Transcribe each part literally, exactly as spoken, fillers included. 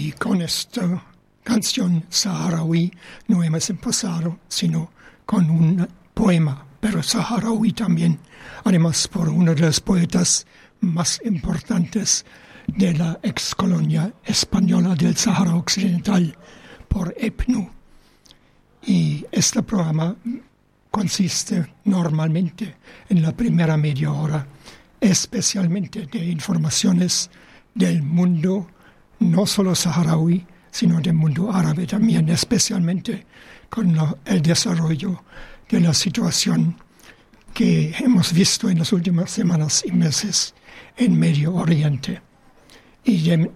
Y con esta canción saharaui no hemos empezado, sino con un poema, pero saharaui también, además por uno de los poetas más importantes de la excolonia española del Sahara Occidental, por Ebnu. Y este programa consiste normalmente en la primera media hora, especialmente de informaciones del mundo, no solo saharaui, sino del mundo árabe también, especialmente con lo, el desarrollo de la situación que hemos visto en las últimas semanas y meses en Medio Oriente. Y de,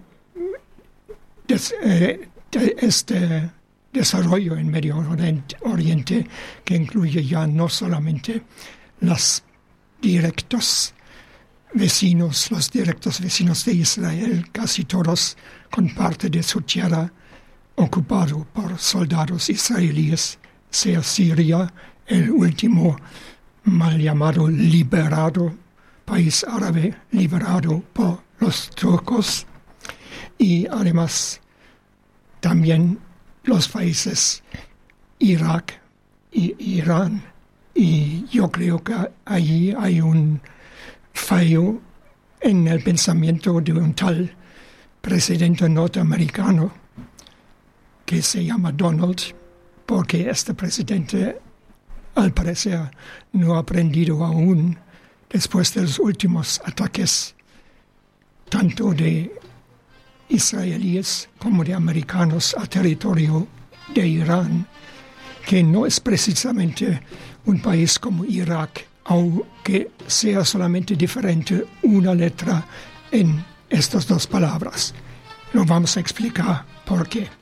des, eh, de este desarrollo en Medio Oriente, que incluye ya no solamente los directos vecinos, los directos vecinos de Israel, casi todos con parte de su tierra ocupado por soldados israelíes, sea Siria, el último mal llamado liberado, país árabe liberado por los turcos, y además también los países Irak y Irán. Y yo creo que allí hay un fallo en el pensamiento de un tal presidente norteamericano que se llama Donald, porque este presidente al parecer no ha aprendido aún, después de los últimos ataques tanto de israelíes como de americanos a territorio de Irán, que no es precisamente un país como Irak, aunque sea solamente diferente una letra en estas dos palabras. Lo vamos a explicar por qué.